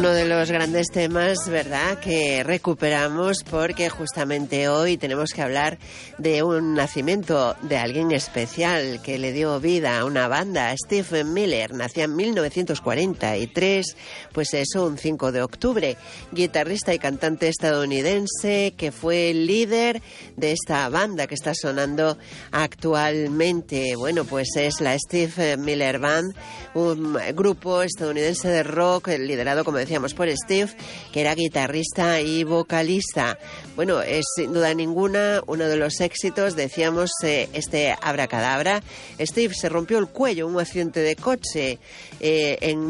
Uno de los grandes temas, ¿verdad?, que recuperamos porque justamente hoy tenemos que hablar de un nacimiento de alguien especial que le dio vida a una banda. Steve Miller nació en 1943, pues eso, un 5 de octubre. Guitarrista y cantante estadounidense que fue el líder de esta banda que está sonando actualmente. Bueno, pues es la Steve Miller Band, un grupo estadounidense de rock liderado, como decíamos, por Steve, que era guitarrista y vocalista. Bueno, es sin duda ninguna uno de los éxitos, decíamos, este Abracadabra. Steve se rompió el cuello en un accidente de coche en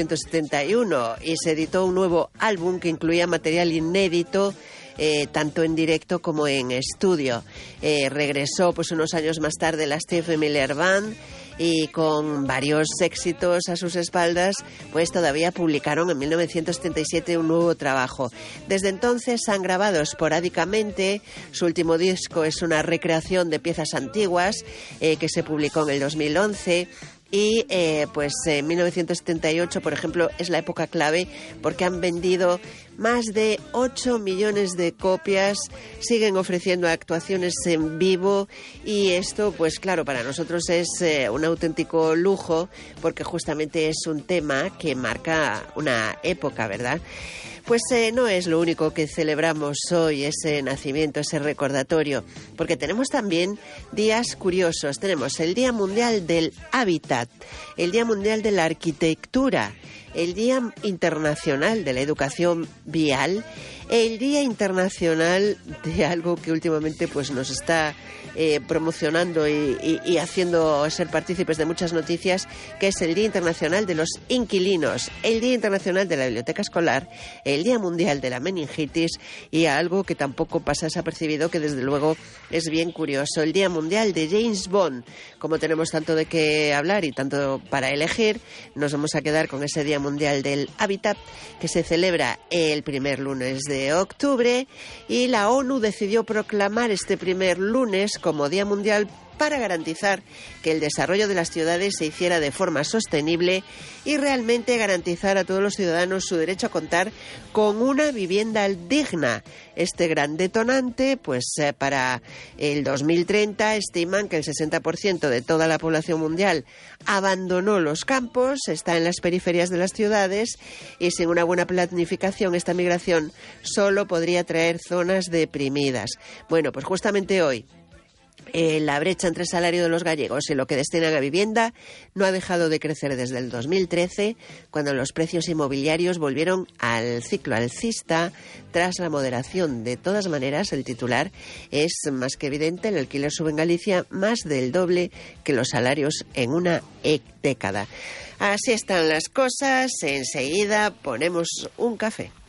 1971 y se editó un nuevo álbum que incluía material inédito, tanto en directo como en estudio. Regresó pues unos años más tarde la Steve Miller Band y con varios éxitos a sus espaldas, pues todavía publicaron en 1977 un nuevo trabajo. Desde entonces han grabado esporádicamente. Su último disco es una recreación de piezas antiguas que se publicó en el 2011. Y pues en 1978, por ejemplo, es la época clave porque han vendido más de 8 millones de copias, siguen ofreciendo actuaciones en vivo y esto, pues claro, para nosotros es un auténtico lujo porque justamente es un tema que marca una época, ¿verdad? Pues no es lo único que celebramos hoy, ese nacimiento, ese recordatorio, porque tenemos también días curiosos. Tenemos el Día Mundial del Hábitat, el Día Mundial de la Arquitectura, el Día Internacional de la Educación Vial, el Día Internacional de algo que últimamente pues nos está promocionando y haciendo ser partícipes de muchas noticias, que es el Día Internacional de los Inquilinos, el Día Internacional de la Biblioteca Escolar, el Día Mundial de la Meningitis y algo que tampoco pasa desapercibido, que desde luego es bien curioso, el Día Mundial de James Bond. Como tenemos tanto de qué hablar y tanto para elegir, nos vamos a quedar con ese Día Mundial del Hábitat, que se celebra el primer lunes de octubre, y la ONU decidió proclamar este primer lunes como Día Mundial para garantizar que el desarrollo de las ciudades se hiciera de forma sostenible y realmente garantizar a todos los ciudadanos su derecho a contar con una vivienda digna. Este gran detonante, pues para el 2030 estiman que el 60% de toda la población mundial abandonó los campos, está en las periferias de las ciudades y sin una buena planificación esta migración solo podría traer zonas deprimidas. Bueno, pues justamente hoy la brecha entre el salario de los gallegos y lo que destinan a vivienda no ha dejado de crecer desde el 2013, cuando los precios inmobiliarios volvieron al ciclo alcista tras la moderación. De todas maneras, el titular es más que evidente: el alquiler sube en Galicia más del doble que los salarios en una década. Así están las cosas. Enseguida ponemos un café.